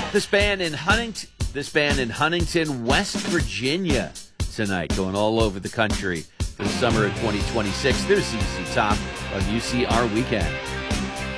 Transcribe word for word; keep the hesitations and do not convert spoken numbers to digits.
This band in Huntington, this band in Huntington, West Virginia tonight, going all over the country for the summer of twenty twenty-six. There's Z Z Top on U C R Weekend.